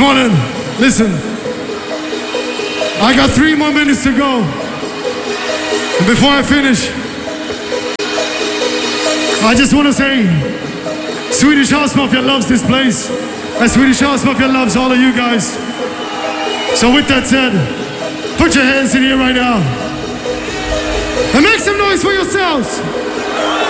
morning, listen, I got 3 more minutes to go. And before I finish, I just want to say, Swedish House Mafia loves this place, and Swedish House Mafia loves all of you guys. So with that said, put your hands in here right now, and make some noise for yourselves.